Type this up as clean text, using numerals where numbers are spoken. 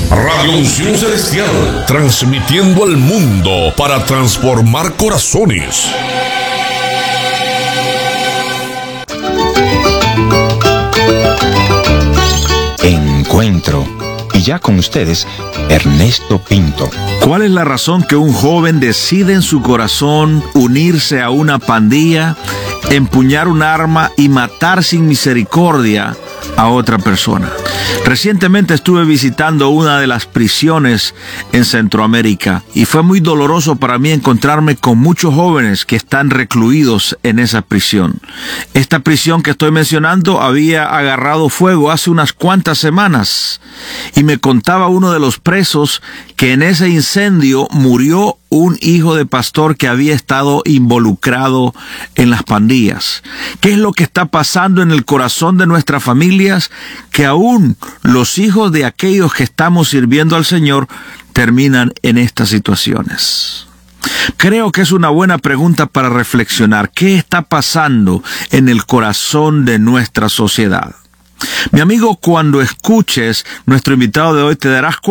Radio Unción Celestial, transmitiendo al mundo para transformar corazones. Encuentro. Y ya con ustedes, Ernesto Pinto. ¿Cuál es la razón que un joven decide en su corazón unirse a una pandilla, empuñar un arma y matar sin misericordia a otra persona? Recientemente estuve visitando una de las prisiones en Centroamérica y fue muy doloroso para mí encontrarme con muchos jóvenes que están recluidos en esa prisión. Esta prisión que estoy mencionando había agarrado fuego hace unas cuantas semanas y me contaba uno de los presos que en ese incendio murió un hijo de pastor que había estado involucrado en las pandillas. ¿Qué es lo que está pasando en el corazón de nuestras familias? Que aún los hijos de aquellos que estamos sirviendo al Señor terminan en estas situaciones. Creo que es una buena pregunta para reflexionar. ¿Qué está pasando en el corazón de nuestra sociedad? Mi amigo, cuando escuches nuestro invitado de hoy, te darás cuenta